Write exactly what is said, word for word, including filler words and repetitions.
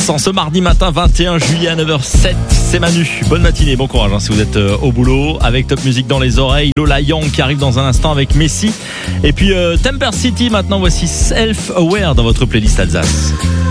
Alsace en ce mardi matin vingt et un juillet à neuf heures zéro sept. C'est Manu. Bonne matinée, bon courage hein, si vous êtes euh, au boulot. Avec Top Music dans les oreilles, Lola Young qui arrive dans un instant avec Messi. Et puis euh, Temper City maintenant, voici Self Aware dans votre playlist Alsace.